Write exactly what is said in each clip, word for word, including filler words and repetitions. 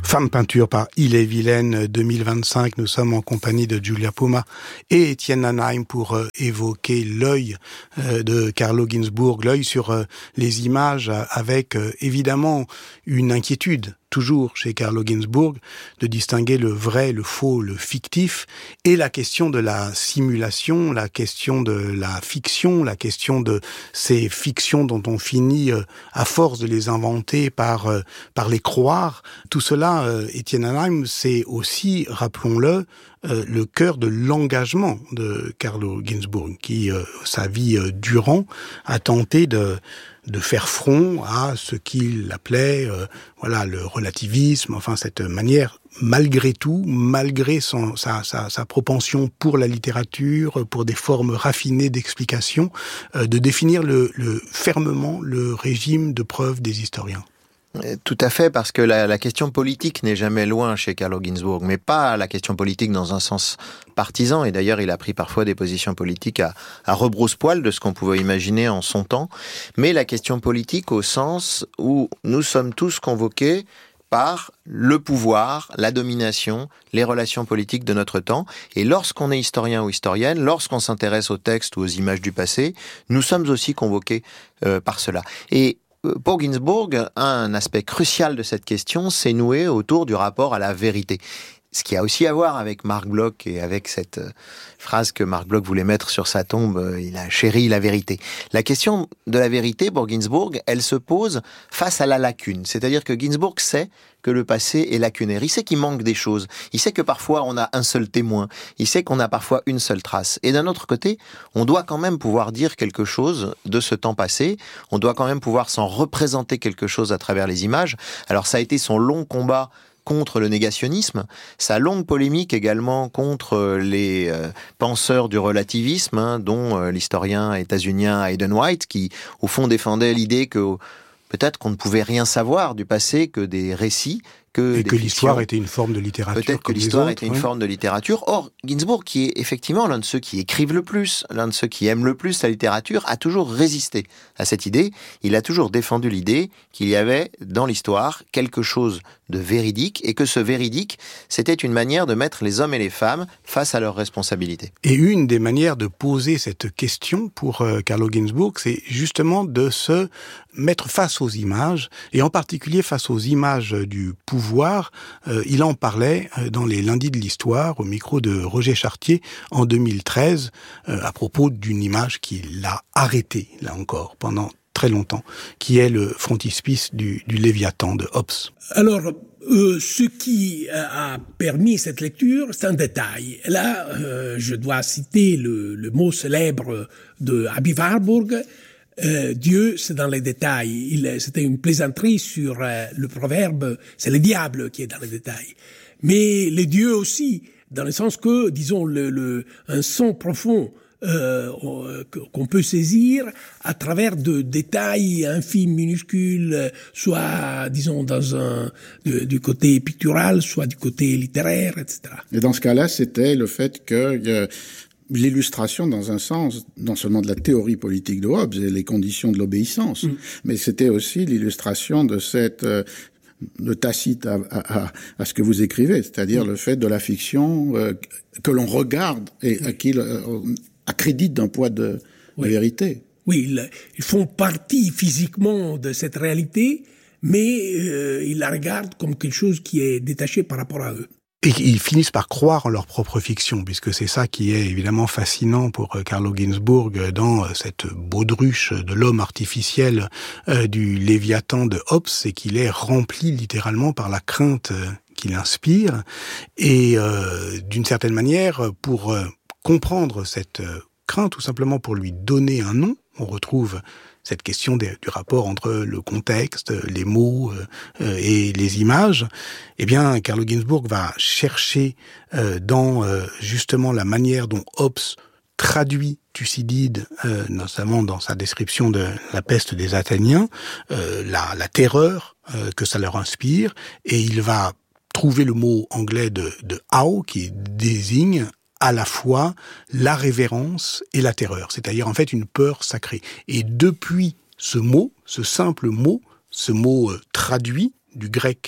Femme peinture par Ille-et-Vilaine deux mille vingt-cinq. Nous sommes en compagnie de Julia Poma et Étienne Nanaim pour euh, évoquer l'œil euh, de Carlo Ginzburg, l'œil sur euh, les images avec euh, évidemment une inquiétude toujours chez Carlo Ginzburg, de distinguer le vrai, le faux, le fictif, et la question de la simulation, la question de la fiction, la question de ces fictions dont on finit, euh, à force de les inventer, par, euh, par les croire. Tout cela, euh, Étienne Nanaim, c'est aussi, rappelons-le, euh, le cœur de l'engagement de Carlo Ginzburg, qui, euh, sa vie euh, durant, a tenté de de faire front à ce qu'il appelait euh, voilà le relativisme, enfin cette manière, malgré tout, malgré son, sa, sa, sa propension pour la littérature, pour des formes raffinées d'explication, euh, de définir le, le, fermement le régime de preuve des historiens. Tout à fait, parce que la, la question politique n'est jamais loin chez Carlo Ginzburg, mais pas la question politique dans un sens partisan, et d'ailleurs il a pris parfois des positions politiques à, à rebrousse-poil de ce qu'on pouvait imaginer en son temps, mais la question politique au sens où nous sommes tous convoqués par le pouvoir, la domination, les relations politiques de notre temps. Et lorsqu'on est historien ou historienne, lorsqu'on s'intéresse aux textes ou aux images du passé, nous sommes aussi convoqués euh, par cela. Et pour Ginzburg, un aspect crucial de cette question s'est noué autour du rapport à la vérité. Ce qui a aussi à voir avec Marc Bloch et avec cette phrase que Marc Bloch voulait mettre sur sa tombe, il a chéri la vérité. La question de la vérité, pour Ginzburg, elle se pose face à la lacune. C'est-à-dire que Ginzburg sait que le passé est lacunaire. Il sait qu'il manque des choses. Il sait que parfois on a un seul témoin. Il sait qu'on a parfois une seule trace. Et d'un autre côté, on doit quand même pouvoir dire quelque chose de ce temps passé. On doit quand même pouvoir s'en représenter quelque chose à travers les images. Alors ça a été son long combat contre le négationnisme, sa longue polémique également contre les euh, penseurs du relativisme, hein, dont euh, l'historien états-unien Hayden White, qui au fond défendait l'idée que peut-être qu'on ne pouvait rien savoir du passé que des récits, que et des que fictions. l'histoire était une forme de littérature. Peut-être que l'histoire était une ouais. forme de littérature. Or, Ginzburg, qui est effectivement l'un de ceux qui écrivent le plus, l'un de ceux qui aiment le plus la littérature, a toujours résisté à cette idée. Il a toujours défendu l'idée qu'il y avait dans l'histoire quelque chose de véridique, et que ce véridique, c'était une manière de mettre les hommes et les femmes face à leurs responsabilités. Et une des manières de poser cette question pour euh, Carlo Ginzburg, c'est justement de se mettre face aux images, et en particulier face aux images du pouvoir. Euh, il en parlait euh, dans les Lundis de l'Histoire, au micro de Roger Chartier, en deux mille treize, euh, à propos d'une image qui l'a arrêté, là encore, pendant très longtemps, qui est le frontispice du, du Léviathan de Hobbes. Alors, euh, ce qui a permis cette lecture, c'est un détail. Là, euh, je dois citer le, le mot célèbre de Aby Warburg, euh, Dieu, c'est dans les détails. Il, c'était une plaisanterie sur euh, le proverbe, c'est le diable qui est dans les détails. Mais les dieux aussi, dans le sens que, disons, le, le, un son profond Euh, qu'on peut saisir à travers de détails infimes, minuscules, soit, disons, dans un du, du côté pictural, soit du côté littéraire, et cetera. Et dans ce cas-là, c'était le fait que euh, l'illustration, dans un sens, non seulement de la théorie politique de Hobbes et les conditions de l'obéissance, mmh. mais c'était aussi l'illustration de cette euh, de Tacite à, à, à ce que vous écrivez, c'est-à-dire mmh. le fait de la fiction euh, que l'on regarde et à qui euh, accrédite d'un poids de, oui. de vérité. Oui, ils, ils font partie physiquement de cette réalité, mais euh, ils la regardent comme quelque chose qui est détaché par rapport à eux. Et ils finissent par croire en leur propre fiction, puisque c'est ça qui est évidemment fascinant pour Carlo Ginzburg dans cette baudruche de l'homme artificiel euh, du Léviathan de Hobbes, c'est qu'il est rempli littéralement par la crainte qu'il inspire, et euh, d'une certaine manière, pour euh, comprendre cette crainte, tout simplement pour lui donner un nom, on retrouve cette question des, du rapport entre le contexte, les mots euh, et les images. Eh bien, Carlo Ginzburg va chercher euh, dans euh, justement la manière dont Hobbes traduit Thucydide, euh, notamment dans sa description de la peste des Athéniens, euh, la, la terreur euh, que ça leur inspire, et il va trouver le mot anglais de, de awe, qui désigne à la fois la révérence et la terreur, c'est-à-dire en fait une peur sacrée. Et depuis ce mot, ce simple mot, ce mot euh, traduit du grec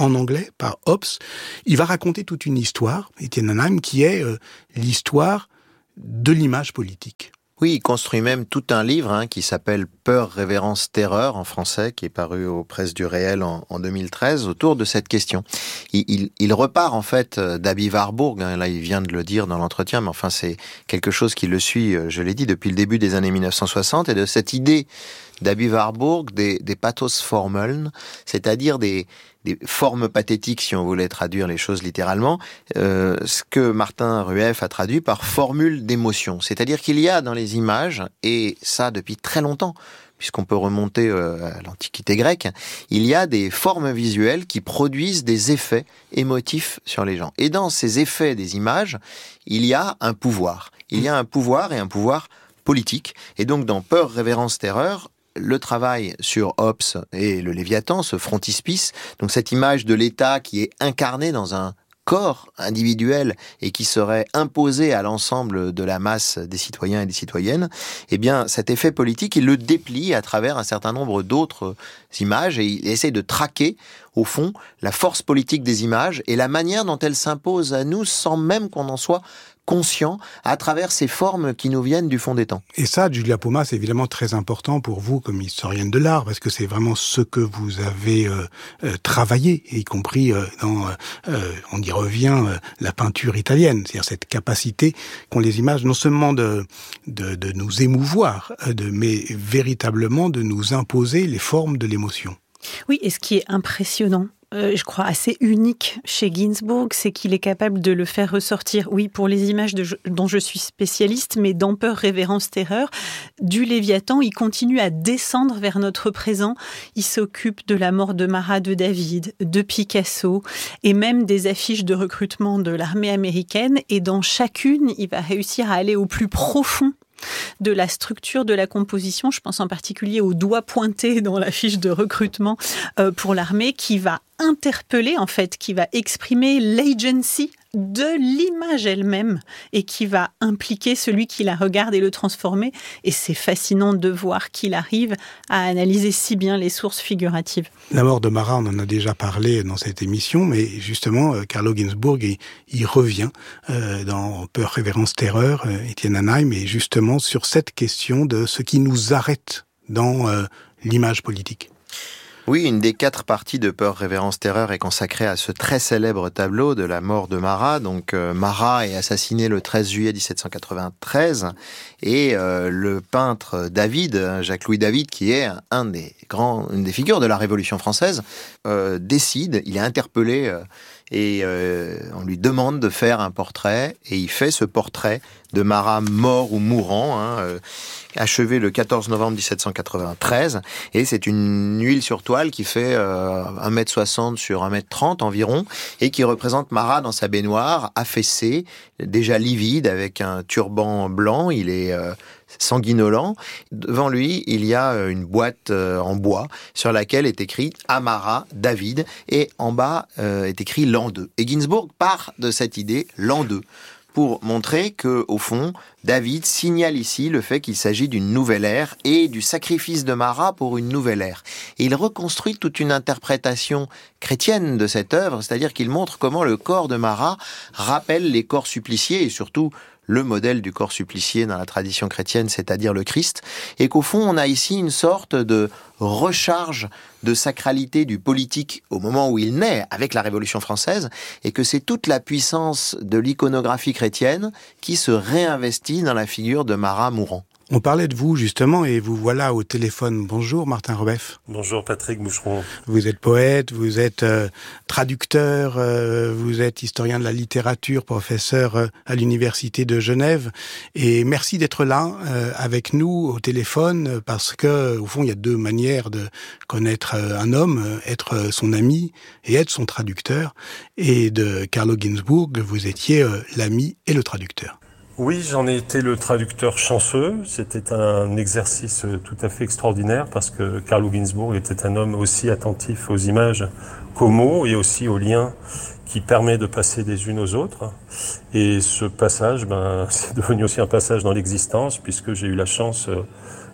en anglais par Hobbes. Il va raconter toute une histoire, Étienne Nanaim, qui est euh, l'histoire de l'image politique. Oui, il construit même tout un livre hein, qui s'appelle « Peur, révérence, terreur » en français, qui est paru aux Presses du Réel en, en deux mille treize, autour de cette question. Il, il, il repart en fait d'Aby Warburg, hein, là il vient de le dire dans l'entretien, mais enfin c'est quelque chose qui le suit, je l'ai dit, depuis le début des années mille neuf cent soixante, et de cette idée d'Aby Warburg des, des Pathosformeln, c'est-à-dire des, des formes pathétiques, si on voulait traduire les choses littéralement, euh, ce que Martin Rueff a traduit par formule d'émotion. C'est-à-dire qu'il y a dans les images, et ça depuis très longtemps, puisqu'on peut remonter euh, à l'Antiquité grecque, il y a des formes visuelles qui produisent des effets émotifs sur les gens. Et dans ces effets des images, il y a un pouvoir. Il y a un pouvoir et un pouvoir politique. Et donc dans Peur, révérence, terreur, le travail sur Hobbes et le Léviathan, ce frontispice, donc cette image de l'État qui est incarné dans un corps individuel et qui serait imposé à l'ensemble de la masse des citoyens et des citoyennes, eh bien, cet effet politique, il le déplie à travers un certain nombre d'autres images et il essaie de traquer, au fond, la force politique des images et la manière dont elles s'imposent à nous sans même qu'on en soit conscient à travers ces formes qui nous viennent du fond des temps. Et ça, Julia Poma, c'est évidemment très important pour vous comme historienne de l'art, parce que c'est vraiment ce que vous avez euh, euh, travaillé, y compris euh, dans, euh, on y revient, euh, la peinture italienne, c'est-à-dire cette capacité qu'ont les images non seulement de, de, de nous émouvoir, de, mais véritablement de nous imposer les formes de l'émotion. Oui, et ce qui est impressionnant, Euh, je crois assez unique chez Ginsburg, c'est qu'il est capable de le faire ressortir, oui, pour les images de, dont je suis spécialiste, mais dans Peur, révérence, terreur, du Léviathan, il continue à descendre vers notre présent. Il s'occupe de la mort de Marat de David, de Picasso, et même des affiches de recrutement de l'armée américaine. Et dans chacune, il va réussir à aller au plus profond de la structure de la composition. Je pense en particulier au doigt pointé dans la fiche de recrutement euh, pour l'armée qui va interpeller, en fait, qui va exprimer l'agency de l'image elle-même et qui va impliquer celui qui la regarde et le transformer. Et c'est fascinant de voir qu'il arrive à analyser si bien les sources figuratives. La mort de Marat, on en a déjà parlé dans cette émission, mais justement, euh, Carlo Ginzburg, il, il revient euh, dans Peur, révérence, terreur, euh, Étienne Nanaim, et justement sur cette question de ce qui nous arrête dans euh, l'image politique. Oui, une des quatre parties de Peur, révérence, terreur est consacrée à ce très célèbre tableau de la mort de Marat. Donc euh, Marat est assassiné le treize juillet dix-sept cent quatre-vingt-treize et euh, le peintre David, Jacques-Louis David, qui est un des grands, une des figures de la Révolution française, euh, décide, il est interpellé euh, et euh, on lui demande de faire un portrait et il fait ce portrait de Marat mort ou mourant, hein, euh, achevé le quatorze novembre dix-sept cent quatre-vingt-treize, et c'est une huile sur toile qui fait euh, un mètre soixante sur un mètre trente environ, et qui représente Marat dans sa baignoire, affaissé, déjà livide, avec un turban blanc, il est euh, sanguinolent. Devant lui, il y a une boîte euh, en bois, sur laquelle est écrit « À Marat, David », et en bas euh, est écrit « l'an deux ». Et Ginzburg part de cette idée « l'an deux ». Pour montrer que, au fond, David signale ici le fait qu'il s'agit d'une nouvelle ère et du sacrifice de Marat pour une nouvelle ère. Et il reconstruit toute une interprétation chrétienne de cette œuvre, c'est-à-dire qu'il montre comment le corps de Marat rappelle les corps suppliciés et surtout le modèle du corps supplicié dans la tradition chrétienne, c'est-à-dire le Christ, et qu'au fond, on a ici une sorte de recharge de sacralité du politique au moment où il naît avec la Révolution française, et que c'est toute la puissance de l'iconographie chrétienne qui se réinvestit dans la figure de Marat mourant. On parlait de vous, justement, et vous voilà au téléphone. Bonjour, Martin Rueff. Bonjour, Patrick Moucheron. Vous êtes poète, vous êtes euh, traducteur, euh, vous êtes historien de la littérature, professeur euh, à l'Université de Genève. Et merci d'être là euh, avec nous au téléphone, parce que, au fond, il y a deux manières de connaître euh, un homme, être son ami et être son traducteur. Et de Carlo Ginzburg, vous étiez euh, l'ami et le traducteur. Oui, j'en ai été le traducteur chanceux. C'était un exercice tout à fait extraordinaire parce que Carlo Ginzburg était un homme aussi attentif aux images qu'aux mots et aussi aux liens qui permet de passer des unes aux autres. Et ce passage, ben, c'est devenu aussi un passage dans l'existence puisque j'ai eu la chance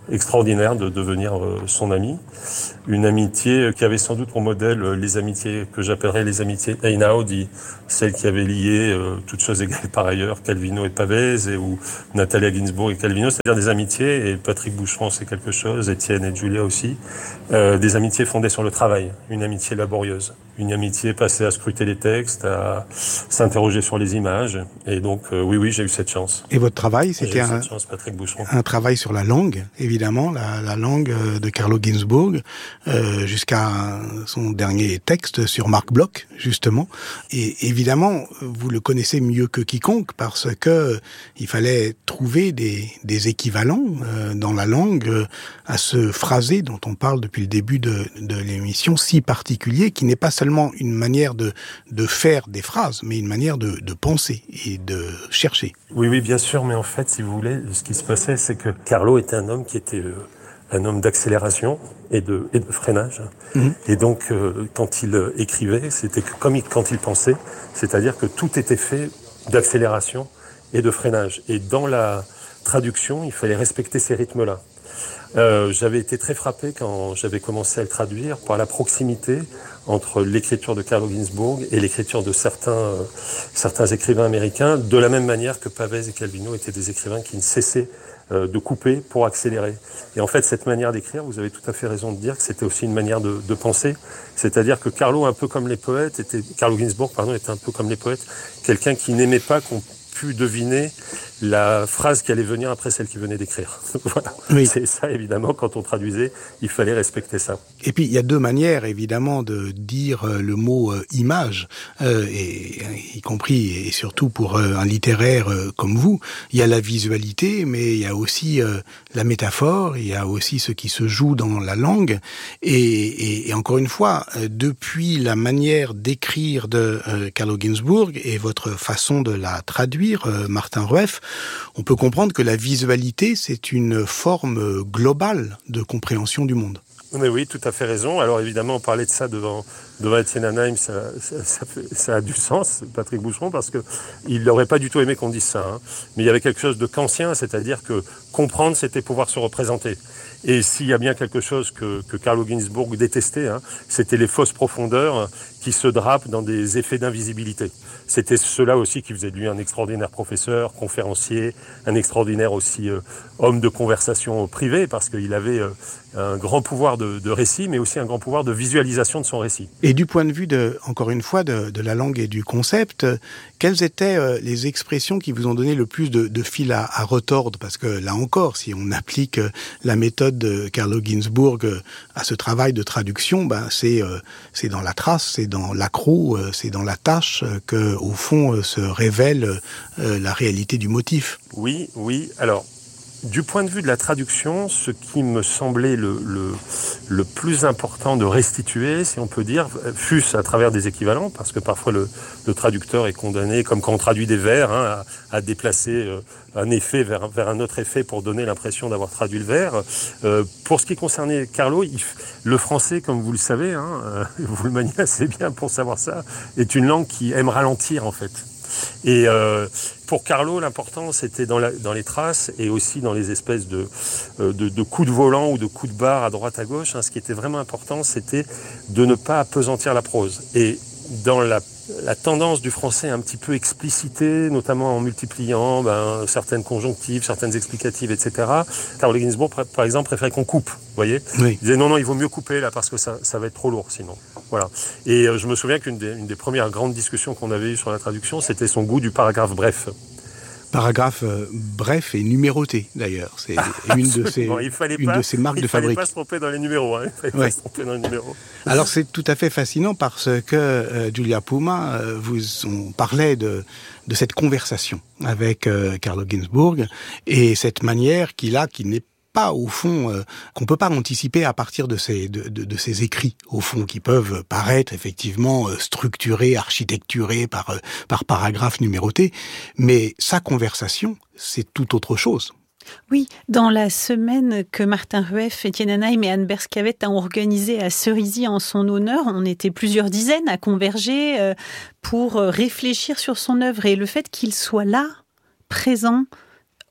extraordinaire de devenir euh, son ami. Une amitié qui avait sans doute pour modèle euh, les amitiés que j'appellerais les amitiés Einaudi, celles qui avaient lié, euh, toutes choses égales par ailleurs, Calvino et Pavese, et, ou Natalia Ginzburg et Calvino, c'est-à-dire des amitiés, et Patrick Boucheron c'est quelque chose, Étienne et Julia aussi, euh, des amitiés fondées sur le travail, une amitié laborieuse, une amitié passée à scruter les textes, à s'interroger sur les images, et donc euh, oui, oui, j'ai eu cette chance. Et votre travail, c'était un, chance, Patrick Boucheron. un travail sur la langue, évidemment, la, la langue de Carlo Ginzburg, euh, jusqu'à son dernier texte sur Marc Bloch, justement. Et évidemment, vous le connaissez mieux que quiconque parce que il fallait trouver des, des équivalents euh, dans la langue euh, à ce phrasé dont on parle depuis le début de, de l'émission, si particulier, qui n'est pas seulement une manière de, de faire des phrases, mais une manière de, de penser et de chercher. Oui, oui, bien sûr, mais en fait, si vous voulez, ce qui se passait, c'est que Carlo était un homme qui était euh, un homme d'accélération et de, et de freinage. Mmh. Et donc, euh, quand il euh, écrivait, c'était que comme il, quand il pensait, c'est-à-dire que tout était fait d'accélération et de freinage. Et dans la traduction, il fallait respecter ces rythmes-là. Euh, j'avais été très frappé quand j'avais commencé à le traduire par la proximité entre l'écriture de Carlo Ginzburg et l'écriture de certains, euh, certains écrivains américains, de la même manière que Pavese et Calvino étaient des écrivains qui ne cessaient euh, de couper pour accélérer. Et en fait, cette manière d'écrire, vous avez tout à fait raison de dire que c'était aussi une manière de, de penser. C'est-à-dire que Carlo, un peu comme les poètes, était, Carlo Ginzburg, pardon, était un peu comme les poètes, quelqu'un qui n'aimait pas qu'on pu deviner la phrase qui allait venir après celle qu'il venait d'écrire. Voilà. Oui. C'est ça, évidemment, quand on traduisait, il fallait respecter ça. Et puis, il y a deux manières, évidemment, de dire le mot euh, image, euh, et, y compris et surtout pour euh, un littéraire euh, comme vous. Il y a la visualité, mais il y a aussi euh, la métaphore, il y a aussi ce qui se joue dans la langue. Et, et, et encore une fois, euh, depuis la manière d'écrire de euh, Carlo Ginzburg et votre façon de la traduire, euh, Martin Rueff, on peut comprendre que la visualité, c'est une forme globale de compréhension du monde. Mais oui, tout à fait raison. Alors évidemment, parler de ça devant, devant Étienne Anaheim, ça, ça, ça, fait, ça a du sens, Patrick Boucheron, parce qu'il n'aurait pas du tout aimé qu'on dise ça. Hein. Mais il y avait quelque chose de kantien, c'est-à-dire que comprendre, c'était pouvoir se représenter. Et s'il y a bien quelque chose que, que Carlo Ginzburg détestait, hein, c'était les fausses profondeurs qui se drapent dans des effets d'invisibilité. C'était cela aussi qui faisait de lui un extraordinaire professeur, conférencier, un extraordinaire aussi euh, homme de conversation privée, parce qu'il avait euh, un grand pouvoir de, de récit, mais aussi un grand pouvoir de visualisation de son récit. Et du point de vue, de, encore une fois, de, de la langue et du concept, quelles étaient euh, les expressions qui vous ont donné le plus de, de fil à, à retordre? Parce que là encore, si on applique euh, la méthode de Carlo Ginzburg euh, à ce travail de traduction, ben c'est euh, c'est dans la trace, c'est dans l'accroc, euh, c'est dans la tâche euh, que, au fond, euh, se révèle euh, la réalité du motif. Oui, oui. Alors, du point de vue de la traduction, ce qui me semblait le, le, le plus important de restituer, si on peut dire, fût-ce à travers des équivalents, parce que parfois le, le traducteur est condamné, comme quand on traduit des vers, hein, à, à déplacer un effet vers, vers un autre effet pour donner l'impression d'avoir traduit le vers. Euh, pour ce qui concernait Carlo, il, le français, comme vous le savez, hein, euh, vous le maniez assez bien pour savoir ça, est une langue qui aime ralentir en fait. Et euh, pour Carlo, l'important, c'était dans, la, dans les traces et aussi dans les espèces de, de, de coups de volant ou de coups de barre à droite à gauche. Hein, ce qui était vraiment important, c'était de ne pas appesantir la prose. Et dans la, la tendance du français un petit peu explicité, notamment en multipliant ben, certaines conjonctives, certaines explicatives, et cetera, Carlo Ginzburg, par exemple, préférait qu'on coupe. Vous voyez, oui. Il disait non, non, il vaut mieux couper là parce que ça, ça va être trop lourd sinon. Voilà. Et euh, je me souviens qu'une des, une des premières grandes discussions qu'on avait eues sur la traduction, c'était son goût du paragraphe bref. Paragraphe euh, bref et numéroté d'ailleurs. C'est ah, une, de ses, il fallait une pas, de ses marques il de fabrique. Il ne fallait pas se tromper dans les numéros. Hein. Il ne fallait ouais. pas se tromper dans les numéros. Alors c'est tout à fait fascinant parce que euh, Julia Puma, euh, vous on parlait de, de cette conversation avec euh, Carlo Ginzburg et cette manière qu'il a, qui n'est pas au fond, euh, qu'on peut pas anticiper à partir de ces de, de, de ces écrits au fond qui peuvent paraître effectivement euh, structurés, architecturés par euh, par paragraphes numérotés, mais sa conversation c'est tout autre chose. Oui, dans la semaine que Martin Rueff, Étienne Anaheim et Anne Berscavette ont organisée à Cerisy en son honneur, on était plusieurs dizaines à converger euh, pour réfléchir sur son œuvre et le fait qu'il soit là, présent,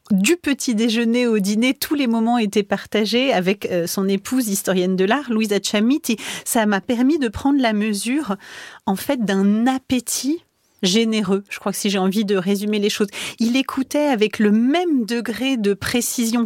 du petit déjeuner au dîner, tous les moments étaient partagés avec son épouse, historienne de l'art, Louisa Chamiti. Ça m'a permis de prendre la mesure, en fait, d'un appétit généreux. Je crois que si j'ai envie de résumer les choses, il écoutait avec le même degré de précision